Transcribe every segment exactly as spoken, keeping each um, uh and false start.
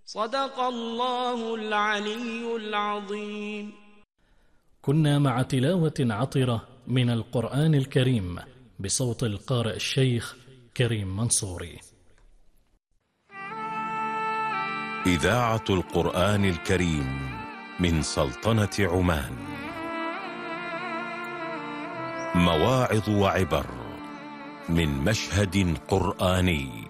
صدق الله العلي العظيم. كنا مع تلاوة عطرة من القرآن الكريم بصوت القارئ الشيخ كريم منصوري. إذاعة القرآن الكريم من سلطنة عمان. مواعظ وعبر من مشهد قرآني.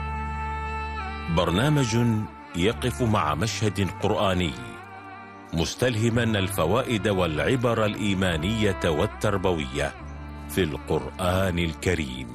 برنامج يقف مع مشهد قرآني مستلهما الفوائد والعبر الإيمانية والتربوية في القرآن الكريم.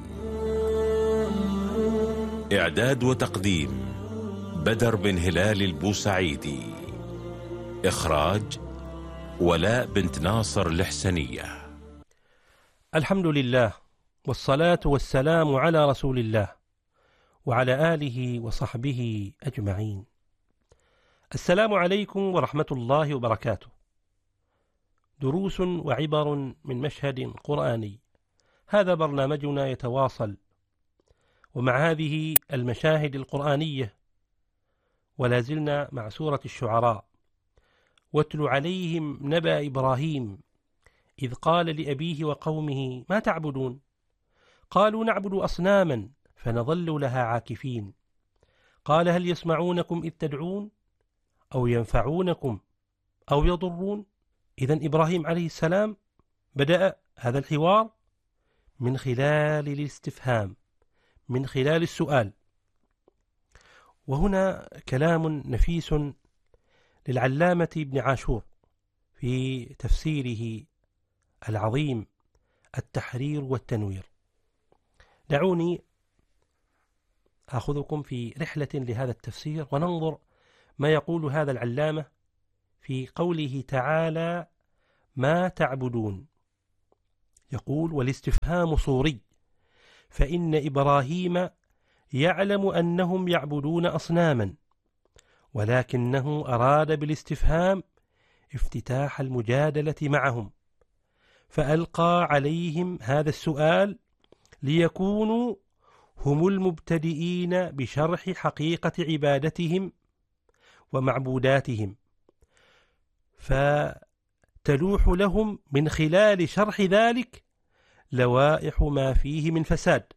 إعداد وتقديم بدر بن هلال البوسعيدي. إخراج ولاء بنت ناصر الحسنية. الحمد لله والصلاة والسلام على رسول الله وعلى آله وصحبه أجمعين. السلام عليكم ورحمة الله وبركاته. دروس وعبر من مشهد قرآني، هذا برنامجنا يتواصل ومع هذه المشاهد القرآنية، ولا زلنا مع سورة الشعراء. واتل عليهم نبأ إبراهيم إذ قال لأبيه وقومه ما تعبدون قالوا نعبد أصناما فنظل لها عاكفين قال هل يسمعونكم إذ تدعون أو ينفعونكم أو يضرون. إذن إبراهيم عليه السلام بدأ هذا الحوار من خلال الاستفهام، من خلال السؤال. وهنا كلام نفيس للعلامة ابن عاشور في تفسيره العظيم التحرير والتنوير. دعوني أخذكم في رحلة لهذا التفسير وننظر ما يقول هذا العلامة في قوله تعالى ما تعبدون. يقول والاستفهام صوري، فإن إبراهيم يعلم أنهم يعبدون أصناما، ولكنه أراد بالاستفهام افتتاح المجادلة معهم، فألقى عليهم هذا السؤال ليكونوا هم المبتدئين بشرح حقيقة عبادتهم ومعبوداتهم، فتلوح لهم من خلال شرح ذلك لوائح ما فيه من فساد،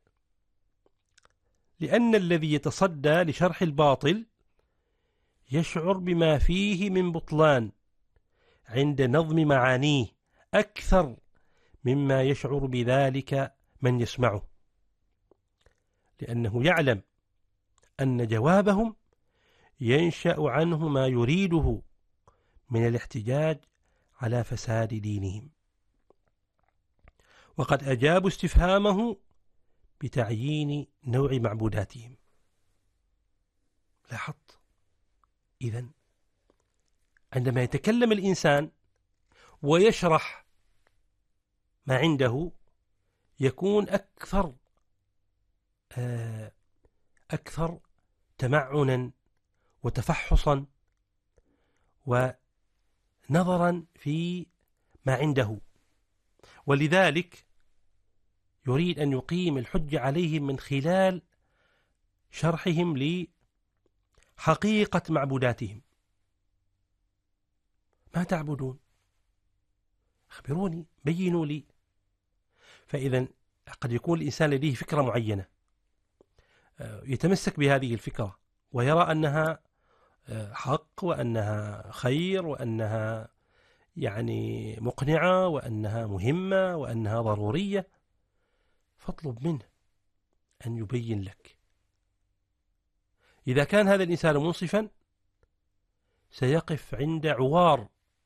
لأن الذي يتصدى لشرح الباطل يشعر بما فيه من بطلان عند نظم معانيه أكثر مما يشعر بذلك من يسمعه، لأنه يعلم أن جوابهم ينشأ عنه ما يريده من الاحتجاج على فساد دينهم. وقد أجابوا استفهامه بتعيين نوع معبوداتهم. لاحظت؟ إذن عندما يتكلم الإنسان ويشرح ما عنده يكون أكثر أكثر تمعنا وتفحصا ونظرا في ما عنده، ولذلك يريد أن يقيم الحجة عليهم من خلال شرحهم لحقيقة معبوداتهم. ما تعبدون؟ أخبروني، بينوا لي. فإذا قد يكون الإنسان لديه فكرة معينة يتمسك بهذه الفكرة ويرى أنها حق وأنها خير وأنها يعني مقنعة وأنها مهمة وأنها ضرورية، فاطلب منه أن يبين لك. إذا كان هذا الإنسان منصفا سيقف عند عوار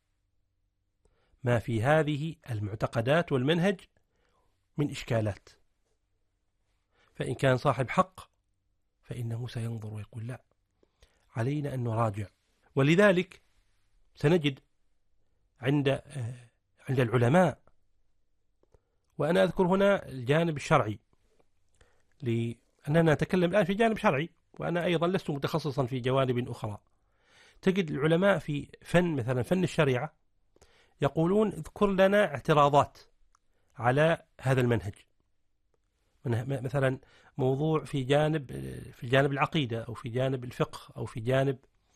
ما في هذه المعتقدات والمنهج من إشكالات. فإن كان صاحب حق فإنه سينظر ويقول لا، علينا أن نراجع. ولذلك سنجد عند عند العلماء، وأنا أذكر هنا الجانب الشرعي لأننا نتكلم الآن في جانب شرعي، وأنا أيضا لست متخصصا في جوانب أخرى. تجد العلماء في فن مثلا فن الشريعة يقولون اذكر لنا اعتراضات على هذا المنهج، مثلا موضوع في جانب في جانب العقيدة أو في جانب الفقه أو في جانب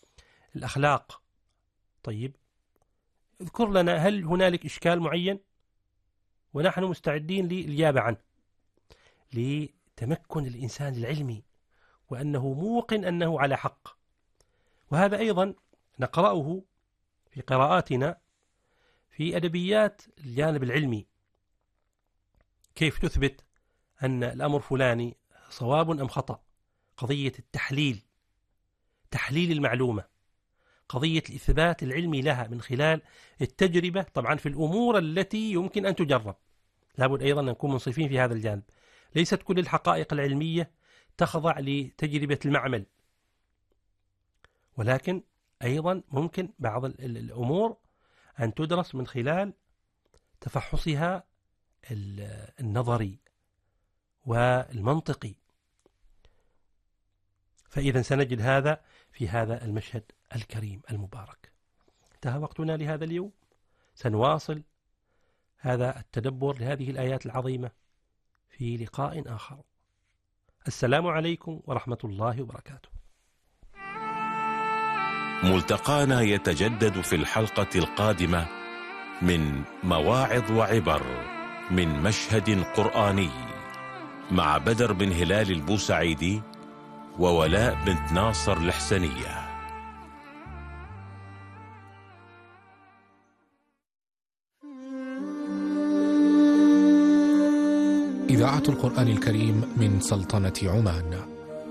الأخلاق. طيب اذكر لنا هل هنالك إشكال معين، ونحن مستعدين للإجابة عنه، لتمكن الإنسان العلمي وأنه موقن أنه على حق. وهذا أيضا نقرأه في قراءاتنا في أدبيات الجانب العلمي، كيف تثبت أن الأمر فلاني صواب أم خطأ، قضية التحليل، تحليل المعلومة، قضية الإثبات العلمي لها من خلال التجربة، طبعا في الأمور التي يمكن أن تجرب. لابد أيضا أن نكون منصفين في هذا الجانب، ليست كل الحقائق العلمية تخضع لتجربة المعمل، ولكن أيضا ممكن بعض الأمور أن تدرس من خلال تفحصها النظري والمنطقي. فإذا سنجد هذا في هذا المشهد الكريم المبارك. انتهى وقتنا لهذا اليوم، سنواصل هذا التدبر لهذه الآيات العظيمة في لقاء آخر. السلام عليكم ورحمة الله وبركاته. ملتقانا يتجدد في الحلقة القادمة من مواعظ وعبر من مشهد قرآني مع بدر بن هلال البوسعيدي وولاء بنت ناصر الحسنية. إذاعة القرآن الكريم من سلطنة عمان.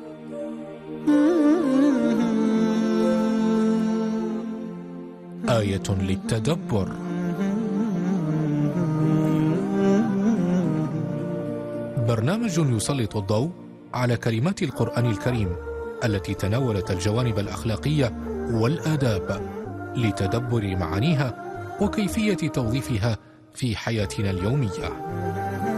آية للتدبر. برنامج يسلط الضوء على كلمات القرآن الكريم التي تناولت الجوانب الأخلاقية والآداب لتدبر معانيها وكيفية توظيفها في حياتنا اليومية.